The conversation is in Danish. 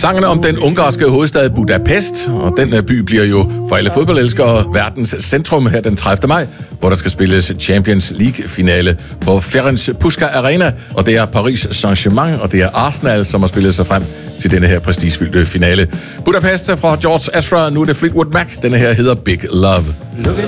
Sangen om den ungarske hovedstad Budapest, og den by bliver jo for alle fodboldelskere verdens centrum her den 30. maj, hvor der skal spilles Champions League-finale på Ferenc Puskás Arena, og det er Paris Saint-Germain, og det er Arsenal, som har spillet sig frem til denne her prestigefyldte finale. Budapest fra George Ezra, nu er det Fleetwood Mac, denne her hedder Big Love.